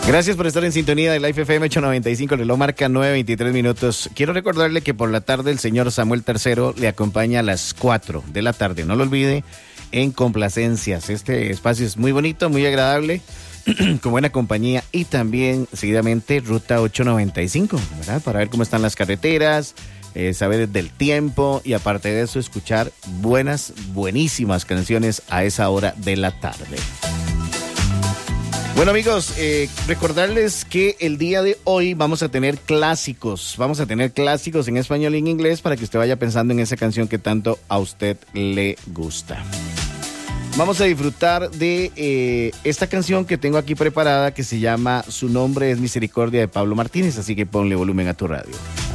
Gracias por estar en sintonía de Life FM 895, el reloj marca 9:23 minutos. Quiero recordarle que por la tarde el señor Samuel III le acompaña a las 4 de la tarde. No lo olvide, en Complacencias. Este espacio es muy bonito, muy agradable, con buena compañía, y también seguidamente Ruta 895, ¿verdad? Para ver cómo están las carreteras, saber del tiempo y aparte de eso escuchar buenísimas canciones a esa hora de la tarde. Bueno amigos, recordarles que el día de hoy vamos a tener clásicos en español y en inglés para que usted vaya pensando en esa canción que tanto a usted le gusta. Vamos a disfrutar de esta canción que tengo aquí preparada que se llama Su nombre es Misericordia de Pablo Martínez, así que ponle volumen a tu radio.